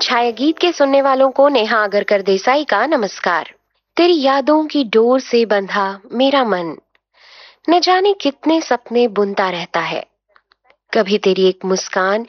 छाया गीत के सुनने वालों को नेहा आगरकर देसाई का नमस्कार। तेरी यादों की डोर से बंधा मेरा मन न जाने कितने सपने बुनता रहता है। कभी तेरी एक मुस्कान